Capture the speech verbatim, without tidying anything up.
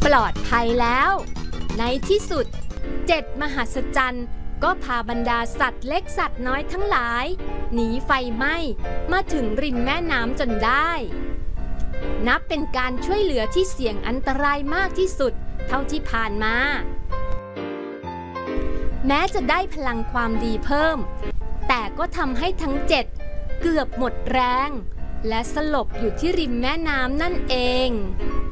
ปลอดภัยแล้วในที่สุดเจ็ดมหัศจรรย์ก็พาบรรดาสัตว์เล็กสัตว์น้อยทั้งหลายหนีไฟไหม้มาถึงริมแม่น้ำจนได้นับเป็นการช่วยเหลือที่เสี่ยงอันตรายมากที่สุดเท่าที่ผ่านมาแม้จะได้พลังความดีเพิ่มแต่ก็ทำให้ทั้งเจ็ดเกือบหมดแรงและสลบอยู่ที่ริมแม่น้ำนั่นเอง